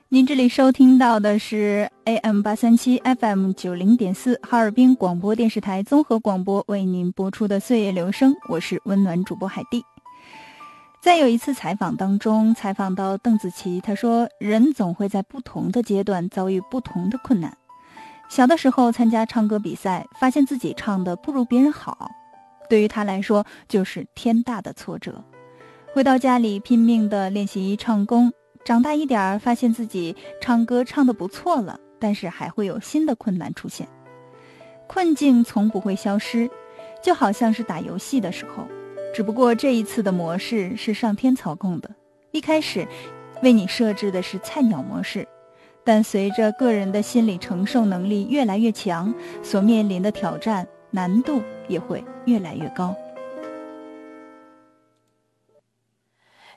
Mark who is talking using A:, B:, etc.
A: 您这里收听到的是 AM837 FM90.4 哈尔滨广播电视台综合广播为您播出的岁月留声，我是温暖主播海蒂。在有一次采访当中，采访到邓紫棋，她说人总会在不同的阶段遭遇不同的困难。小的时候参加唱歌比赛，发现自己唱得不如别人好，对于她来说就是天大的挫折。回到家里拼命地练习唱功，长大一点发现自己唱歌唱得不错了，但是还会有新的困难出现。困境从不会消失，就好像是打游戏的时候，只不过这一次的模式是上天操控的，一开始为你设置的是菜鸟模式，但随着个人的心理承受能力越来越强，所面临的挑战难度也会越来越高。